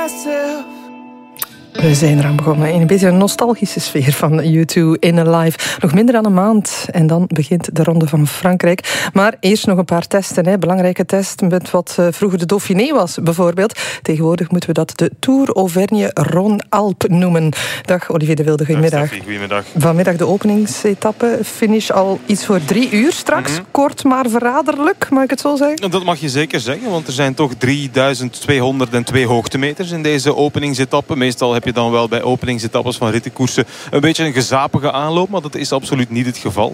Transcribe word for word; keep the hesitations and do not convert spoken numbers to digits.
We zijn eraan begonnen in een beetje een nostalgische sfeer van U twee in a Live. Nog minder dan een maand en dan begint de Ronde van Frankrijk. Maar eerst nog een paar testen. Hè. Belangrijke test met wat uh, vroeger de Dauphiné was, bijvoorbeeld. Tegenwoordig moeten we dat de Tour Auvergne-Rhône-Alpes noemen. Dag Olivier de Wilde, goedemiddag. Dag Steffi, goedemiddag. Vanmiddag de openingsetappe. Finish al iets voor drie uur straks. Mm-hmm. Kort maar verraderlijk, mag ik het zo zeggen? Dat mag je zeker zeggen, want er zijn toch drieduizend tweehonderdtwee hoogtemeters in deze openingsetappe. Meestal heb je dan wel bij openingsetappes van rittenkoersen een beetje een gezapige aanloop, maar dat is absoluut niet het geval.